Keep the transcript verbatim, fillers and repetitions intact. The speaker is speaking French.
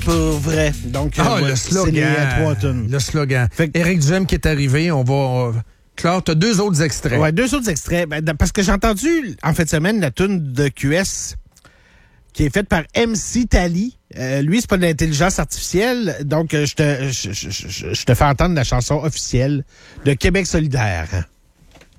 pour vrai. Donc, Ah, euh, le slogan. c'est les euh, trois tunes. Le slogan. Fait que- Éric Duhem qui est arrivé, on va... euh, Claire, t'as deux autres extraits. Ouais, deux autres extraits. Ben, parce que j'ai entendu, en fin de semaine, la tune de Q S qui est faite par M C Tally. Euh, lui, c'est pas de l'intelligence artificielle. Donc, euh, je te, je, je, je, je te fais entendre la chanson officielle de Québec solidaire.